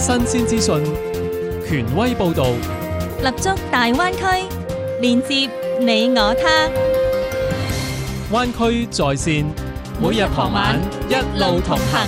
新鮮資訊，權威報導， 立足大灣區，連接你我他。 灣區在線，每日傍晚一路同行。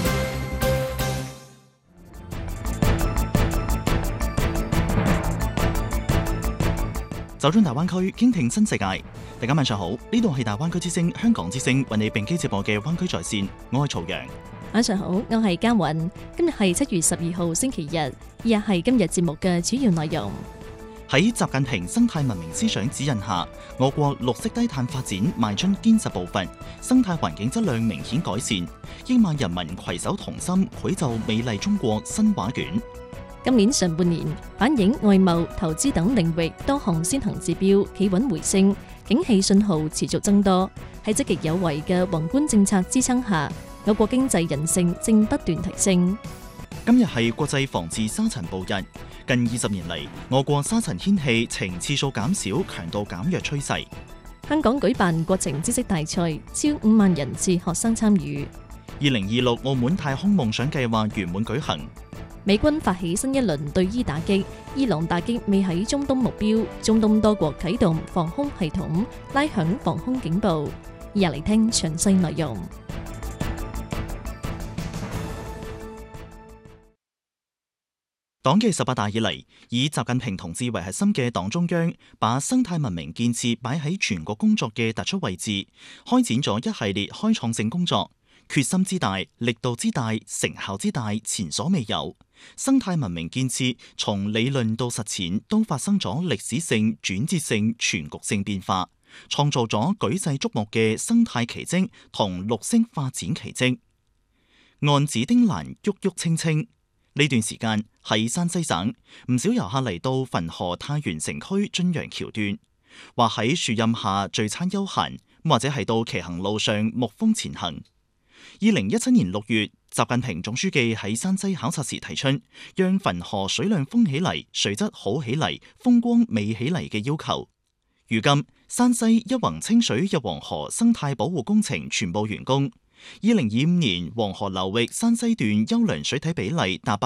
走進大灣區，傾聽新世界。大家晚上好，呢度係大灣區之聲香港之聲為你並機直播嘅灣區在線，我係曹陽。 晚上好，我係嘉韻。今日係7月12號星期日，以下係今日節目嘅主要內容。 喺習近平生態文明思想指引下，我國綠色低碳發展邁出堅實步伐，生態環境質量明顯改善。億萬人民攜手同心，繪就美麗中國新畫卷。 今年上半年，反映外貿、投資等領域多項先行指標企穩回升，景氣信號持續增多。喺積極有為嘅宏觀政策支撐下，我國經濟韌性正不斷提升。 今日係國際防治沙塵暴日。近20年嚟，我國沙塵天氣呈次數減少、強度減弱趨勢。 香港舉辦國情知識大賽，超5萬人次學生參與。 2026澳門太空夢想計劃圓滿舉行。 美軍發起新一輪對伊打擊，伊朗打擊未喺中東目標，中東多國啟動防空系統，拉響防空警報。入嚟聽詳細內容。 黨嘅18大以嚟，以習近平同志為核心嘅黨中央，把生態文明建設擺喺全國工作嘅突出位置，開展咗一系列開創性工作，決心之大、力度之大、成效之大，前所未有。生態文明建設從理論到實踐都發生咗歷史性、轉折性、全局性變化，創造咗舉世矚目嘅生態奇蹟同綠色發展奇蹟。岸紫丁蘭鬱鬱青青。呢段時間喺山西省，唔少遊客嚟到汾河太原城區津陽橋段，或喺樹蔭下聚餐休閒，或者係到騎行路上沐風前行。2017年6月，習近平總書記喺山西考察時提出，讓汾河水量豐起嚟、水質好起嚟、風光美起嚟嘅要求。如今，山西一橫清水入黃河生態保護工程全部完工。2025年黃河流域山西段優良水體比例達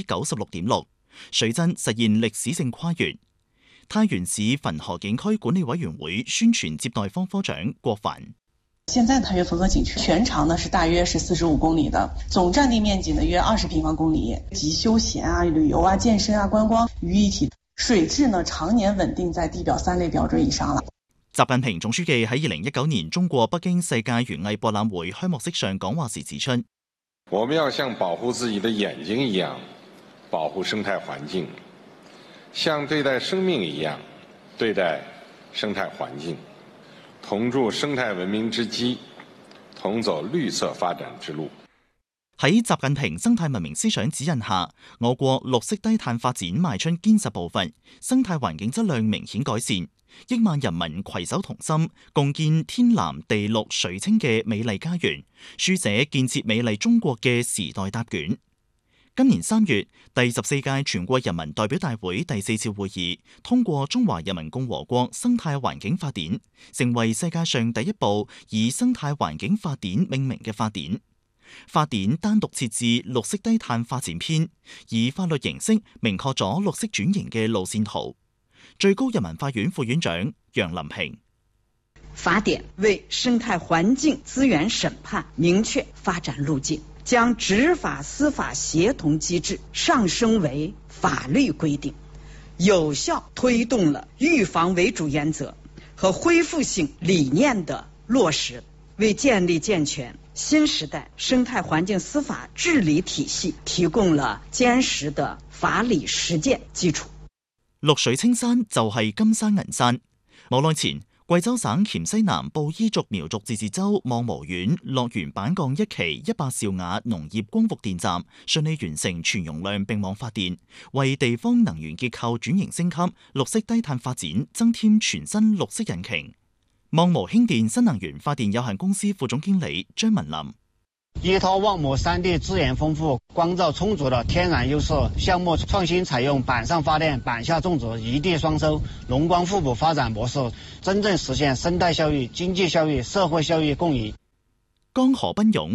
96.6%，水質實現歷史性跨越。太原市汾河景區管理委員會宣傳接待方科長郭凡。 現在太原汾河景區全長呢是大約是45公里的，總佔地面積呢約20平方公里，集休閒啊、旅遊啊、健身啊、觀光於一體，水質呢常年穩定在地表3類標準以上了。 習近平總書記喺2019年中國北京世界園藝博覽會開幕式上講話時指出， 我們要像保護自己的眼睛一樣保護生態環境，像對待生命一樣對待生態環境，同築生態文明之基，同走綠色發展之路。 喺習近平生態文明思想指引下，我國綠色低碳發展邁出堅實步伐，生態環境質量明顯改善。億萬人民攜手同心，共建天藍地綠水清嘅美麗家園，書寫建設美麗中國嘅時代答卷。今年3月，第14屆全國人民代表大會第4次會議通過《中華人民共和國生態環境法典》，成為世界上第一部以生態環境法典命名嘅法典。法典單獨設置綠色低碳發展篇，以法律形式明確咗綠色轉型嘅路線圖。最高人民法院副院長楊林平： 法典為生態環境資源審判明確發展路徑，將執法司法協同機制上升為法律規定，有效推動了預防為主原則和恢復性理念的落實，為建立健全新時代生態環境司法治理體系提供了堅實的法理實踐基礎。 綠水青山就係金山銀山。冇耐前，貴州省黔西南布依族苗族自治州望毛縣落源板鋼一期100兆瓦農業光伏電站順利完成全容量並網發電，為地方能源結構轉型升級、綠色低碳發展增添全新綠色引擎。望毛興電新能源發電有限公司副總經理張文林： 依託望毛山地資源豐富、光照充足的天然優勢，項目創新採用板上發電、板下種植、一地雙收、農光互補發展模式，真正實現生態效益、經濟效益、社會效益共贏。 江河奔湧，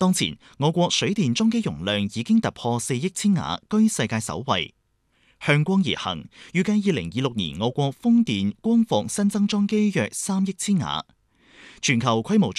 當前我國水電裝機容量已經突破4億千瓦，居世界首位。向光而行，預計2026年我國風電光伏新增裝機約3億千瓦，全球規模